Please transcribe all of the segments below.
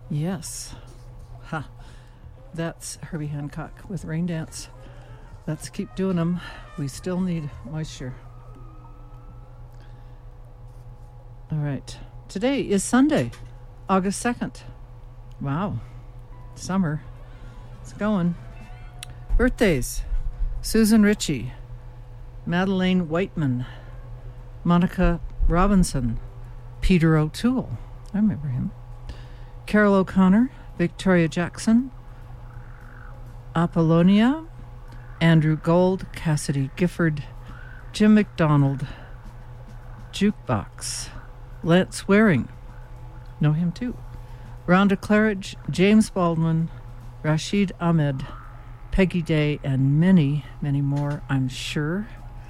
Yes. Ha. That's Herbie Hancock with Rain Dance. Let's keep doing them. We still need moisture. All right. Today is Sunday, August 2nd. Wow. Summer. It's going. Birthdays. Susan Ritchie, Madeleine Whiteman, Monica Robinson, Peter O'Toole, I remember him, Carol O'Connor, Victoria Jackson, Apollonia, Andrew Gold, Cassidy Gifford, Jim McDonald, Jukebox, Lance Waring, know him too, Rhonda Claridge, James Baldwin, Rashid Ahmed, Peggy Day, and many, many more, I'm sure.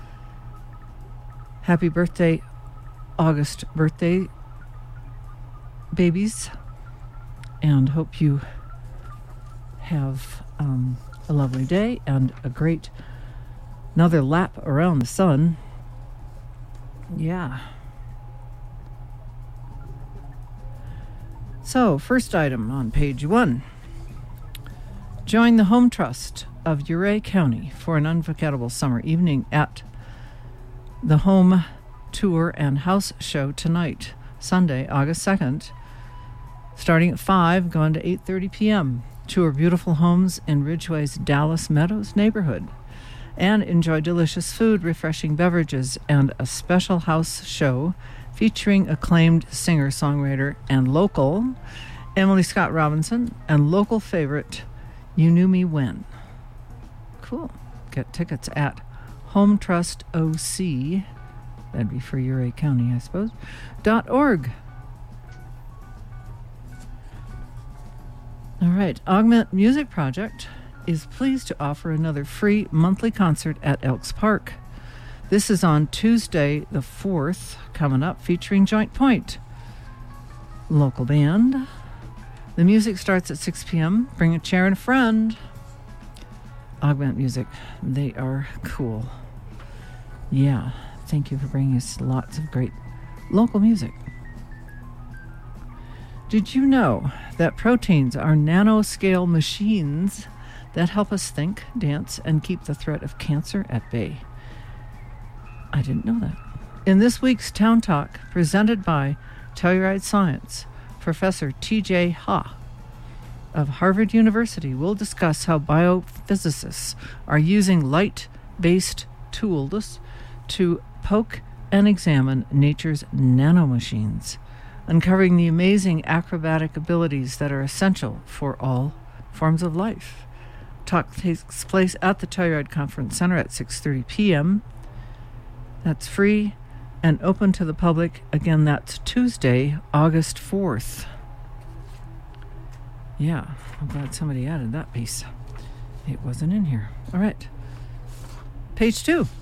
Happy birthday, August birthday, babies. And hope you have a lovely day and another lap around the sun. Yeah. So, first item on page 1. Join the Home Trust of Ouray County for an unforgettable summer evening at the Home Tour and House Show tonight, Sunday, August 2nd, starting at 5, going to 8:30 p.m. Tour beautiful homes in Ridgeway's Dallas Meadows neighborhood and enjoy delicious food, refreshing beverages, and a special house show featuring acclaimed singer-songwriter and local Emily Scott Robinson and local favorite You Knew Me When. Cool. Get tickets at Home Trust OC, that'd be for Ouray County, I suppose, .org. All right. Augment Music Project is pleased to offer another free monthly concert at Elks Park. This is on Tuesday the 4th, coming up, featuring Joint Point. Local band. The music starts at 6 p.m. Bring a chair and a friend. Augment Music, they are cool. Yeah, thank you for bringing us lots of great local music. Did you know that proteins are nanoscale machines that help us think, dance, and keep the threat of cancer at bay? I didn't know that. In this week's Town Talk, presented by Telluride Science, Professor T.J. Ha of Harvard University will discuss how biophysicists are using light-based tools to poke and examine nature's nanomachines, uncovering the amazing acrobatic abilities that are essential for all forms of life. Talk takes place at the Telluride Conference Center at 6:30 p.m. That's free and open to the public. Again, that's Tuesday, August 4th. Yeah, I'm glad somebody added that piece. It wasn't in here. All right. Page 2.